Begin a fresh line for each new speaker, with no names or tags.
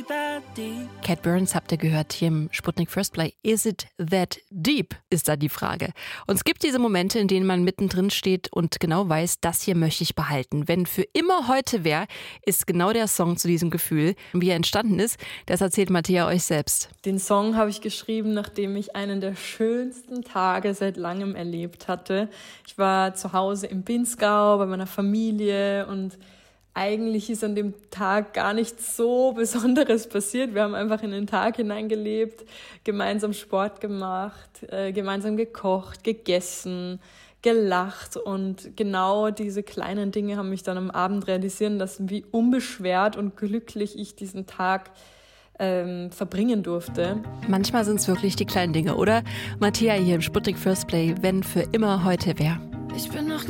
Cat Burns habt ihr gehört hier im Sputnik First Play. Is it that deep, ist da die Frage. Und es gibt diese Momente, in denen man mittendrin steht und genau weiß, das hier möchte ich behalten. Wenn für immer heute wäre, ist genau der Song zu diesem Gefühl. Wie er entstanden ist, das erzählt Mattea euch selbst.
Den Song habe ich geschrieben, nachdem ich einen der schönsten Tage seit langem erlebt hatte. Ich war zu Hause im Pinzgau bei meiner Familie und eigentlich ist an dem Tag gar nichts so Besonderes passiert. Wir haben einfach in den Tag hineingelebt, gemeinsam Sport gemacht, gemeinsam gekocht, gegessen, gelacht. Und genau diese kleinen Dinge haben mich dann am Abend realisieren lassen, wie unbeschwert und glücklich ich diesen Tag verbringen durfte.
Manchmal sind es wirklich die kleinen Dinge, oder? Mattea hier im Sputnik First Play, wenn für immer heute wäre.
Ich bin noch